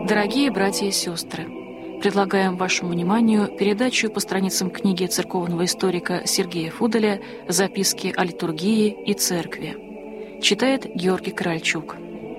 Дорогие братья и сестры, предлагаем вашему вниманию передачу по страницам книги церковного историка Сергея Фудаля «Записки о литургии и церкви». Читает Георгий Корольчук.